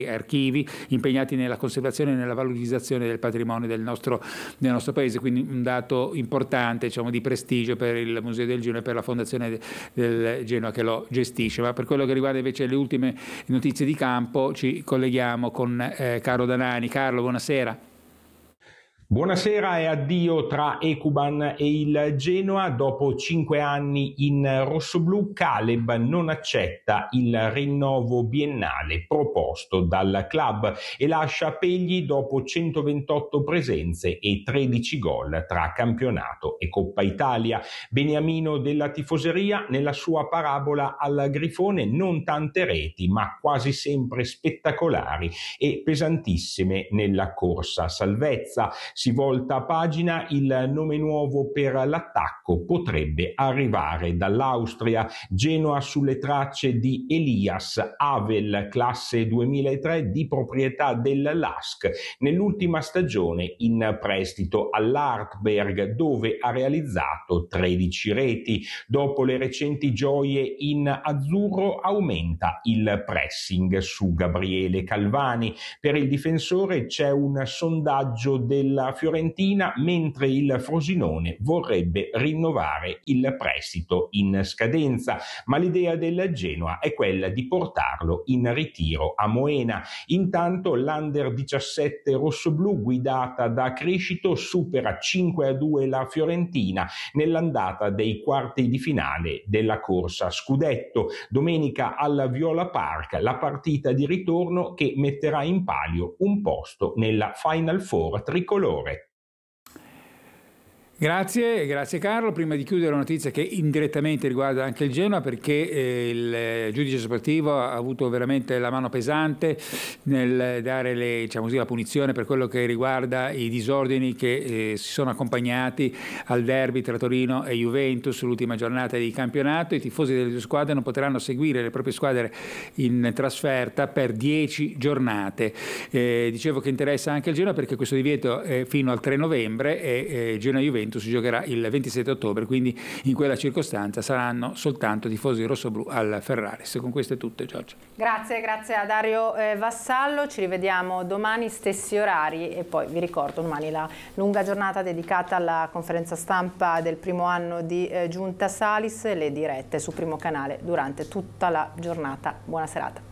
archivi impegnati nella conservazione e nella valorizzazione del patrimonio del nostro paese, quindi un dato importante, diciamo, di prestigio per il Museo del Genoa e per la Fondazione del Genoa che lo gestisce. Ma per quello che riguarda invece le ultime notizie di campo ci colleghiamo con Carlo Danani. Carlo, buonasera. Buonasera e addio tra Ekuban e il Genoa. Dopo 5 anni in rossoblù, Caleb non accetta il rinnovo biennale proposto dal club e lascia Pegli dopo 128 presenze e 13 gol tra campionato e Coppa Italia. Beniamino della tifoseria, nella sua parabola al Grifone, non tante reti ma quasi sempre spettacolari e pesantissime nella corsa salvezza. Si volta pagina, il nome nuovo per l'attacco potrebbe arrivare dall'Austria. Genoa sulle tracce di Elias Havel, classe 2003, di proprietà del LASK, nell'ultima stagione in prestito all'Artberg, dove ha realizzato 13 reti. Dopo le recenti gioie in azzurro aumenta il pressing su Gabriele Calvani. Per il difensore c'è un sondaggio della Fiorentina, mentre il Frosinone vorrebbe rinnovare il prestito in scadenza, ma l'idea del Genoa è quella di portarlo in ritiro a Moena. Intanto l'Under 17 rossoblù, guidata da Criscito, supera 5-2 la Fiorentina nell'andata dei quarti di finale della corsa scudetto. Domenica al Viola Park la partita di ritorno che metterà in palio un posto nella Final Four tricolore. Grazie Carlo. Prima di chiudere, una notizia che indirettamente riguarda anche il Genoa, perché il giudice sportivo ha avuto veramente la mano pesante nel dare la punizione per quello che riguarda i disordini che si sono accompagnati al derby tra Torino e Juventus, l'ultima giornata di campionato. I tifosi delle due squadre non potranno seguire le proprie squadre in trasferta per 10 giornate. Dicevo che interessa anche il Genoa perché questo divieto è fino al 3 novembre e Genoa-Juventus si giocherà il 27 ottobre, quindi in quella circostanza saranno soltanto tifosi rossoblù al Ferraris. Con questo è tutto, Giorgia. Grazie a Dario Vassallo, ci rivediamo domani stessi orari e poi vi ricordo domani la lunga giornata dedicata alla conferenza stampa del primo anno di Giunta Salis, le dirette su Primo Canale durante tutta la giornata. Buona serata.